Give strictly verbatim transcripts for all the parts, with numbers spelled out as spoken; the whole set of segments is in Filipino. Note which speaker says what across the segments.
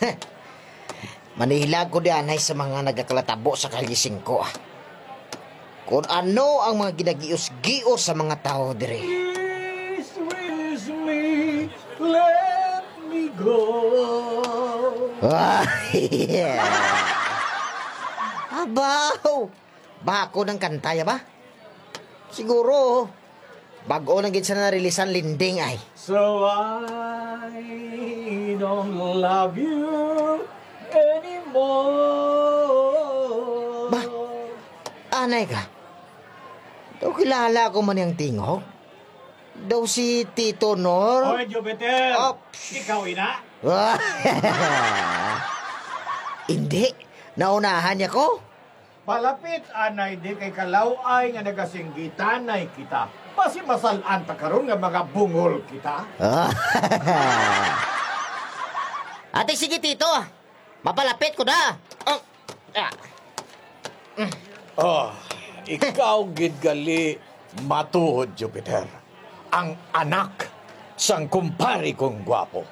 Speaker 1: Manilag ko dianay sa mga nagakalatabo sa kalising ko. Ah. Kung ano ang mga ginagios-gios sa mga tao dire.
Speaker 2: Please release me, let me go.
Speaker 1: Ah, yeah. Abaw! Bako ng kantaya ba? Siguro, bago lang gid sa narilisan linding ay.
Speaker 2: So I don't love you anymore.
Speaker 1: Ba? Anay ka? Daw kilala ko man yung tingog? Daw si Tito Nor?
Speaker 2: Hoy, Jupiter!
Speaker 1: Ops.
Speaker 2: Ikaw ina?
Speaker 1: Hindi. Naunahan niya ko.
Speaker 2: Palapit anay di kay kalaway nga nagasinggitanay kita. Pasi masalan ta karon nga mga bungol kita.
Speaker 1: Ate, sige, Tito. Mapalapit ko na. Oh. Ah.
Speaker 2: Oh, ikaw gid gali matuod, Jupiter. Ang anak sang kumpari kong gwapo.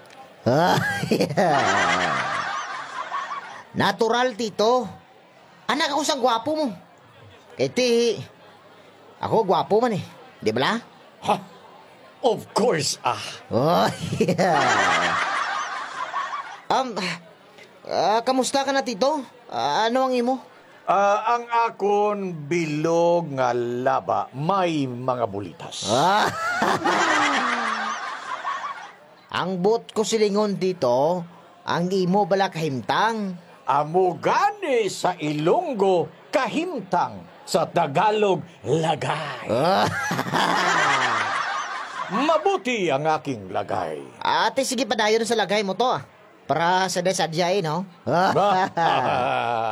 Speaker 1: Natural, Tito. Anak ako sang gwapo mo. Kaya ti, ako gwapo man eh. Di ba la?
Speaker 2: Ha? Of course, ah.
Speaker 1: Oh, yeah. Um, ah, kamusta ka na, Tito? Ah, ano ang imo?
Speaker 2: Ah, ang akon bilog nga laba may mga bulitas.
Speaker 1: Ah. Ang bot ko silingon dito, ang imo bala kahimtang.
Speaker 2: Amo gani sa Ilonggo kahimtang, sa Tagalog lagay. Mabuti ang aking lagay.
Speaker 1: Ate, sige, padayon sa lagay mo to. Ah. Para sa desadya, eh, no?